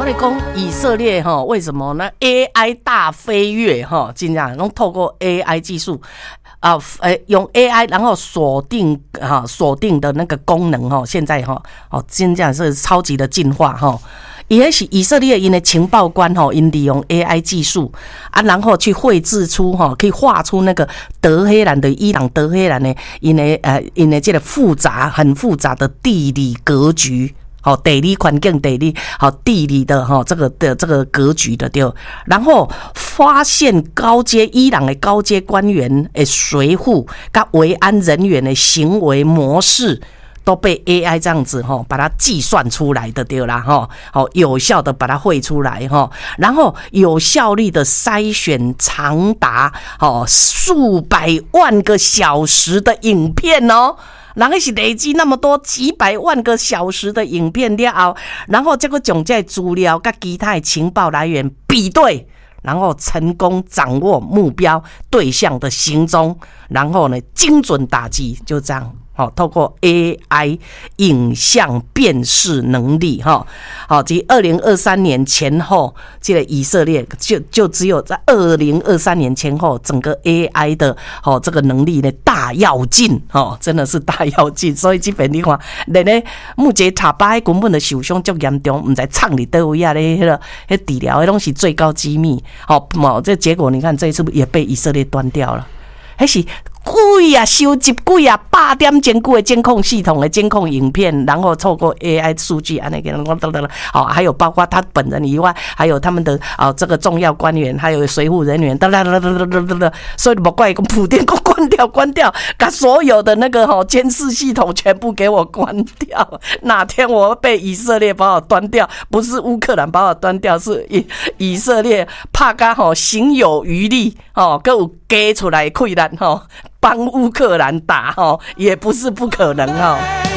跟你讲，以色列为什么呢 ？AI 大飞跃真的拢透过 AI 技术用 AI 然后锁定的那个功能现在真的是超级的进化也是以色列因的情报官因利用 AI 技术然后去绘制出可以画出那个德黑兰的伊朗德黑兰的因的这个很复杂的地理格局。地理环境、地理的这个格局的对，然后发现伊朗的高阶官员的随扈跟维安人员的行为模式都被 AI 这样子把它计算出来的对啦有效的把它绘出来然后有效率的筛选长达数百万个小时的影片人家是累积那么多几百万个小时的影片了后，然后这个将这资料跟其他的情报来源比对，然后成功掌握目标对象的行踪，然后呢精准打击，就这样。透过 AI 影像辨识能力即2023年前后，这个以色列就只有在2023年前后，整个 AI 的这个能力呢大跃进真的是大跃进。所以这边你看，连呢目前塔巴根本的受伤足严重，唔知藏伫倒位啊咧，那治疗的东西最高机密这结果你看这一次也被以色列断掉了，还是。贵啊，收集贵啊，8点坚固的监控系统的监控影片，然后透过 AI 数据啊，还有包括他本人以外，还有他们的这个重要官员，还有随扈人员，所以不怪普丁给我关掉，把所有的那个监视系统全部给我关掉。哪天我被以色列把我端掉，不是乌克兰把我端掉，是以色列怕甲行有余力还有加出来溃烂帮乌克兰打也不是不可能